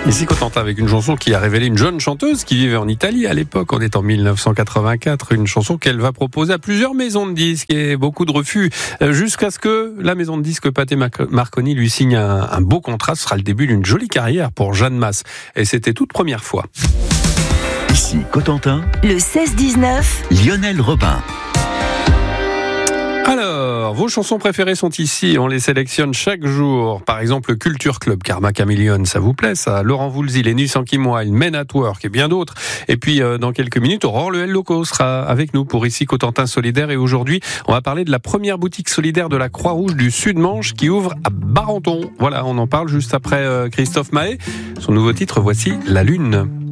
Ici Cotentin avec une chanson qui a révélé une jeune chanteuse qui vivait en Italie à l'époque, on est en 1984, une chanson qu'elle va proposer à plusieurs maisons de disques et beaucoup de refus, jusqu'à ce que la maison de disques Pathé Marconi lui signe un beau contrat. Ce sera le début d'une jolie carrière pour Jeanne Masse et c'était toute première fois. Ici Cotentin, le 16-19, Lionel Robin. Alors, vos chansons préférées sont ici, on les sélectionne chaque jour. Par exemple, Culture Club, Karma Chameleon, ça vous plaît ça? Laurent Voulzy, Les Nuits sans Kimoil, Men at Work et bien d'autres. Et puis, dans quelques minutes, Aurore Le Loco sera avec nous pour Ici Cotentin Solidaire. Et aujourd'hui, on va parler de la première boutique solidaire de la Croix-Rouge du Sud-Manche qui ouvre à Barenton. Voilà, on en parle juste après Christophe Mahé. Son nouveau titre, voici La Lune.